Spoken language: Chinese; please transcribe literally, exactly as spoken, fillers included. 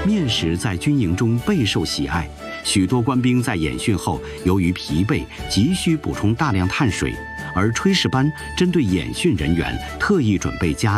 面食在军营中备受喜爱，许多官兵在演训后由于疲惫，急需补充大量碳水，而炊事班针对演训人员特意准备佳